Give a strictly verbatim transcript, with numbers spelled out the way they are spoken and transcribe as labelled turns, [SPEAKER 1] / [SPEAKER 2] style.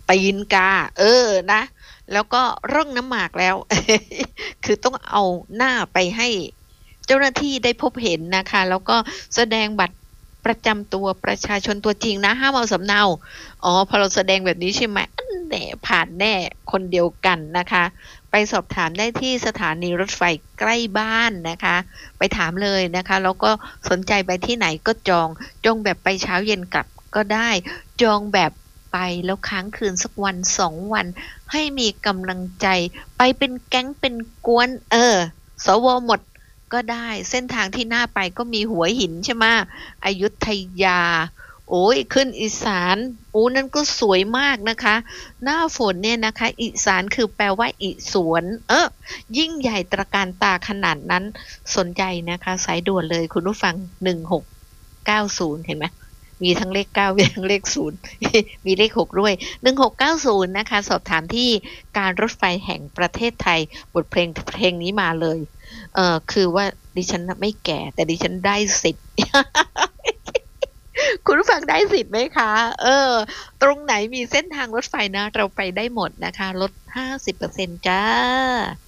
[SPEAKER 1] ตีนกา เออ นะ แล้วก็ร่องน้ำหมากแล้ว คือต้องเอาหน้าไปให้เจ้าหน้าที่ได้พบเห็นนะคะ แล้วก็แสดงบัตรประจำตัวประชาชนตัวจริงนะ ห้ามเอาสำเนา อ๋อ พอเราแสดงแบบนี้ใช่ไหม อันแหน่ผ่านแน่คนเดียวกันนะคะ ไปสอบถามได้ที่สถานีรถไฟใกล้บ้านนะคะ ไปถามเลยนะคะ แล้วก็สนใจไปที่ไหนก็จอง จองแบบไปเช้าเย็นกลับก็ได้ จองแบบไปแล้วค้างคืนสักวัน สอง วัน ให้มีกำลังใจ ไปเป็นแก๊งเป็นกวน เออ สว หมดก็ได้ เส้นทางที่น่าไปก็มีหัวหินใช่ไหม อยุธยา โอ๊ย ขึ้นอีสาน โอ้ นั่นก็สวยมากนะคะ หน้าฝนเนี่ยนะคะ อิสานคือแปลว่าอิสวน เออ ยิ่งใหญ่ตระการตาขนาดนั้น สนใจนะคะ สายด่วนเลยคุณผู้ฟัง หนึ่ง หก เก้า ศูนย์ เห็นไหม มีทั้งเลข เก้า มีทั้งเลข ศูนย์ มีเลข หก ด้วย หนึ่ง หก เก้า ศูนย์ นะคะ สอบถามที่การรถไฟแห่งประเทศไทย บทเพลง เพลงนี้มาเลย เอ่อ คือว่าดิฉันน่ะไม่แก่ แต่ดิฉันได้สิทธิ์ คุณผู้ฟังได้สิทธิ์ไหมคะ? เออ ตรงไหนมีเส้นทางรถไฟนะ เราไปได้หมดนะคะ ลด ห้าสิบเปอร์เซ็นต์ จ้ะ